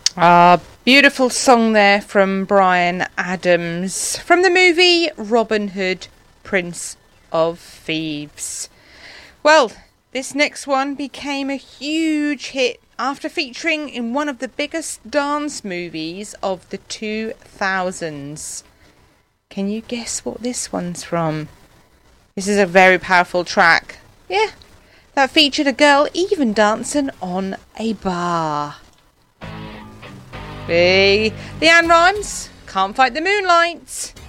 Beautiful song there from Bryan Adams from the movie Robin Hood, Prince of Thieves. Well, this next one became a huge hit after featuring in one of the biggest dance movies of the 2000s. Can you guess what this one's from? This is a very powerful track. Yeah, that featured a girl even dancing on a bar. Hey, Leanne Rimes, Can't Fight the Moonlight.